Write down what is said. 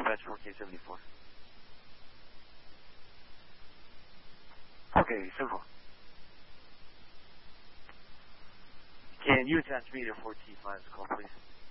dispatch 4K74. Okay, 74. Can you attach me to 4T5's call, please?